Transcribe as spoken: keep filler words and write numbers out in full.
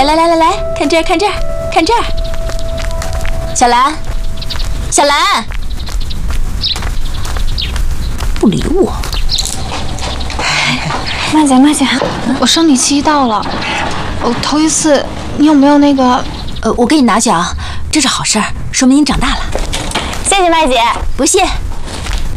来来来来来，看这儿看这儿看这儿，小兰，小兰，不理我。 慢姐慢姐，我生理期到了，我头一次，你有没有那个？ 呃，我给你拿奖，这是好事儿，说明你长大了。 谢谢麦姐， 不谢。